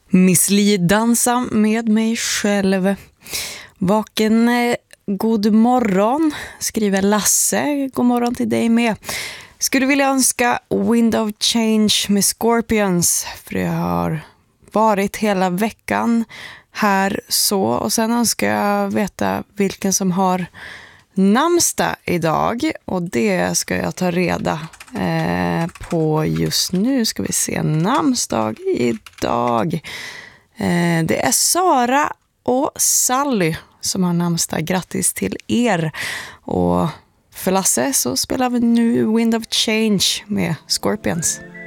Miss Li dansar med mig själv. Vaken, god morgon, skriver Lasse. God morgon till dig med. Skulle vilja önska Wind of Change med Scorpions. För det har varit hela veckan här så. Och sen önskar jag veta vilken som har namnsdag idag. Och det ska jag ta reda på just nu. Ska vi se namnsdag idag. Det är Sara och Sally som har namnsdag. Grattis till er. Och för Lasse så spelar vi nu Wind of Change med Scorpions.